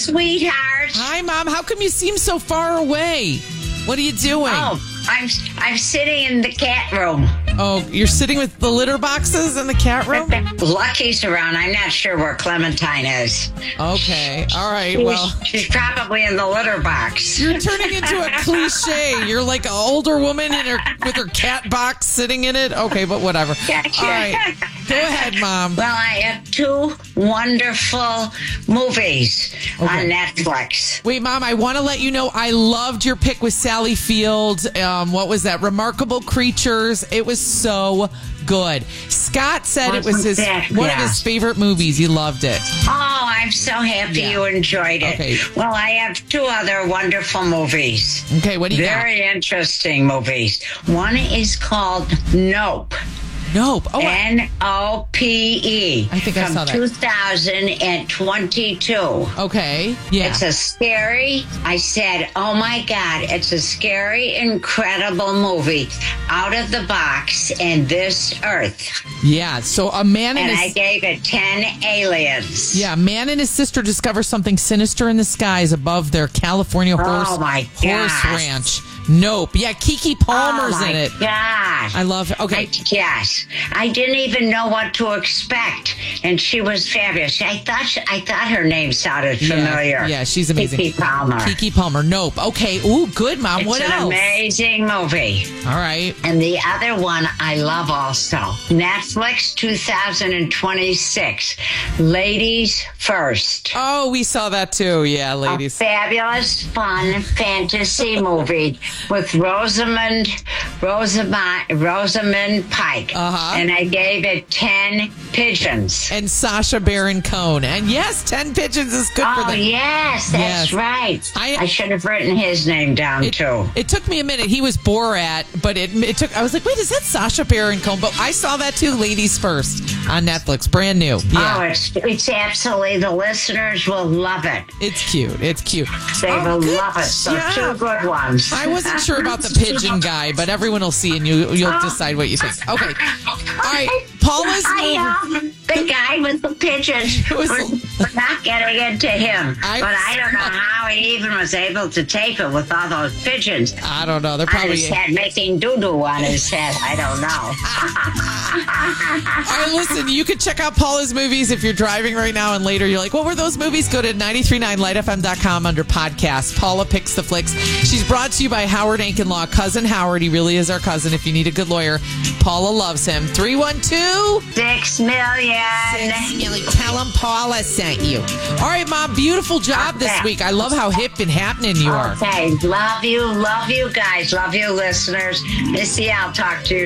sweetheart. Hi, Mom. How come you seem so far away? What are you doing? Oh, I'm sitting in the cat room. Oh, you're sitting with the litter boxes in the cat room? Lucky's around. I'm not sure where Clementine is. Okay. All right. Well, She's probably in the litter box. you're turning into a cliche. You're like an older woman with her cat box sitting in it. Okay, but whatever. All right. Go ahead, Mom. Well, I have 2 wonderful movies on Netflix. Wait, Mom, I want to let you know I loved your pick with Sally Field. What was that? Remarkable Creatures. It was so good. Scott said it was one of his favorite movies. He loved it. Oh, I'm so happy you enjoyed it. Okay. Well, I have 2 other wonderful movies. Okay, what do you got? Very interesting movies. One is called Nope. Nope. Oh, Nope. I think I saw that. From 2022. Okay. Yeah. It's a scary, I said, oh my God, it's a scary, incredible movie. Out of the box in this earth. Yeah. So a man and I gave it 10 aliens. Yeah, a man and his sister discover something sinister in the skies above their California horse ranch. Nope. Yeah, Keke Palmer's in it. Gosh. I love it. Okay. Yes. I didn't even know what to expect. And she was fabulous. I thought her name sounded familiar. Yeah, she's amazing. Keke Palmer. Keke Palmer. Nope. Okay. Ooh, good, Mom. What else? It's an amazing movie. All right. And the other one I love also. Netflix 2026. Ladies First. Oh, we saw that too. Yeah, ladies. A fabulous, fun fantasy movie with Rosamund Pike. And I gave it 10 pigeons. And Sacha Baron Cohen. And yes, 10 pigeons is good for them. Oh, yes, that's right. I should have written his name down, too. It took me a minute. He was Borat, but it took, I was like, wait, is that Sacha Baron Cohen? But I saw that too, Ladies First, on Netflix. Brand new. Yeah. Oh, it's absolutely, the listeners will love it. It's cute. It's cute. They will love it. So 2 good ones. I wasn't sure about the pigeon guy, but everyone will see and you'll decide what you think. Okay. All right. Paula's the guy with the pigeons. We're not getting into him. But I don't know how he even was able to tape it with all those pigeons. I don't know. They're probably on his head, making doo-doo on his head. I don't know. All right, listen, you can check out Paula's movies if you're driving right now and later you're like, what were those movies? Go to 939lightfm.com under podcast. Paula Picks the Flicks. She's brought to you by Howard Ankenlaw. Cousin Howard. He really is our cousin. If you need a good lawyer, Paula loves him. 312 $6 million. Tell him Paula sent you. All right, Mom. Beautiful job this week. I love how hip and happening you are. Okay. Love you guys. Love you, listeners. Missy, I'll talk to you